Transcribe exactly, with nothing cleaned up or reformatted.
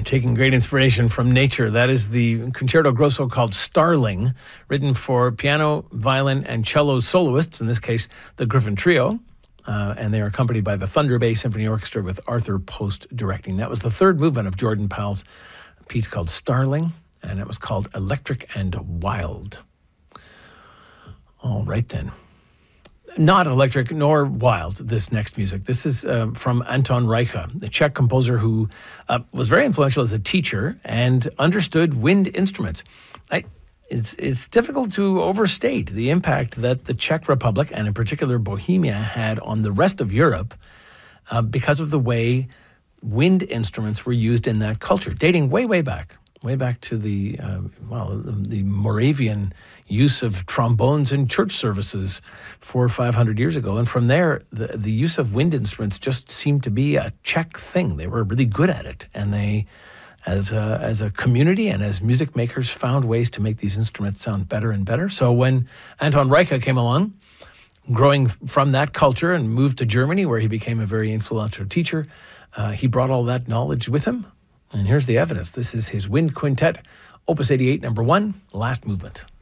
taking great inspiration from nature. That is the Concerto Grosso called Starling, written for piano, violin, and cello soloists, in this case, the Griffin Trio. Uh, and they are accompanied by the Thunder Bay Symphony Orchestra with Arthur Post directing. That was the third movement of Jordan Powell's piece called Starling, and it was called Electric and Wild. All right, then. Not electric nor wild, this next music. This is uh, from Anton Reicha, the Czech composer who uh, was very influential as a teacher and understood wind instruments. I, it's, it's difficult to overstate the impact that the Czech Republic, and in particular Bohemia, had on the rest of Europe uh, because of the way wind instruments were used in that culture, dating way, way back. Way back to the, uh, well, the, the Moravian use of trombones in church services four or five hundred years ago. And from there, the, the use of wind instruments just seemed to be a Czech thing. They were really good at it. And they, as a, as a community and as music makers, found ways to make these instruments sound better and better. So when Anton Reicha came along, growing from that culture and moved to Germany, where he became a very influential teacher, uh, he brought all that knowledge with him. And here's the evidence. This is his Wind Quintet, Opus eighty-eight, number one, last movement.